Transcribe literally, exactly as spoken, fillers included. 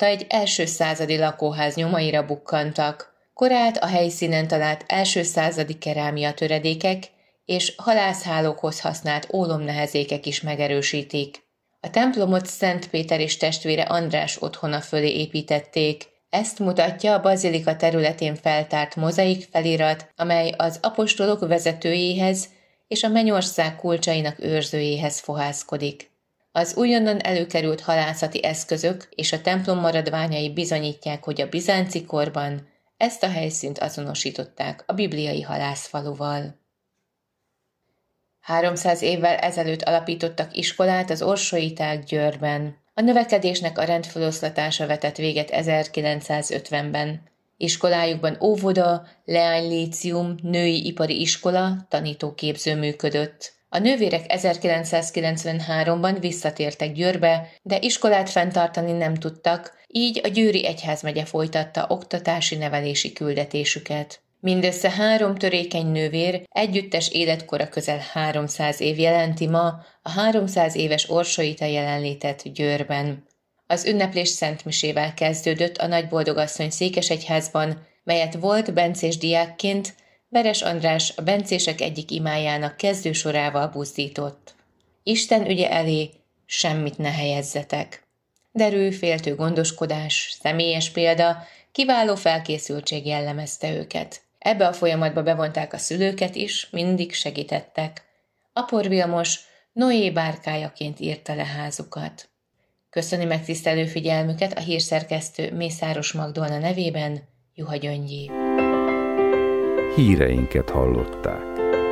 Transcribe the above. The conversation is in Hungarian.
alatta egy első századi lakóház nyomaira bukkantak. Korát a helyszínen talált első századi kerámia töredékek és halászhálókhoz használt ólomnehezékek is megerősítik. A templomot Szent Péter és testvére András otthona fölé építették. Ezt mutatja a bazilika területén feltárt mozaik felirat, amely az apostolok vezetőjéhez és a mennyország kulcsainak őrzőjéhez fohászkodik. Az újonnan előkerült halászati eszközök és a templom maradványai bizonyítják, hogy a bizánci korban ezt a helyszínt azonosították a bibliai halászfaluval. háromszáz évvel ezelőtt alapítottak iskolát az orsolyiták Győrben. A növekedésnek a rendfeloszlatása vetett véget ezerkilencszázötvenben. Iskolájukban óvoda, leánylícium, női ipari iskola, tanítóképző működött. A nővérek ezerkilencszázkilencvenháromban visszatértek Győrbe, de iskolát fenntartani nem tudtak, így a győri egyházmegye folytatta oktatási-nevelési küldetésüket. Mindössze három törékeny nővér együttes életkora közel háromszáz év jelenti ma a háromszáz éves orsolita jelenlétet Győrben. Az ünneplés szentmisével kezdődött a Nagyboldogasszony székesegyházban, melyet volt bencés diákként Veres András a bencések egyik imájának kezdősorával buzdított. Isten ügye elé semmit ne helyezzetek. Derű, féltő gondoskodás, személyes példa, kiváló felkészültség jellemezte őket. Ebbe a folyamatba bevonták a szülőket is, mindig segítettek. Apor Vilmos Noé bárkájaként írta le házukat. Köszöni megtisztelő figyelmüket a hírszerkesztő Mészáros Magdolna nevében, Juha Gyöngyi. Híreinket hallották.